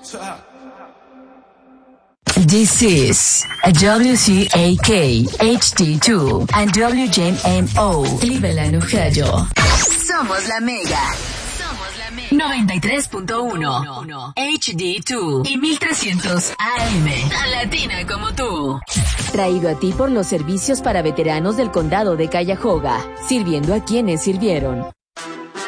This is a WCAK HD2 and WJMO Cleveland, Ohio. Somos la Mega. 93.1 HD2 y 1300 AM. Tan latina como tú. Traído a ti por los servicios para veteranos del condado de Cuyahoga, sirviendo a quienes sirvieron.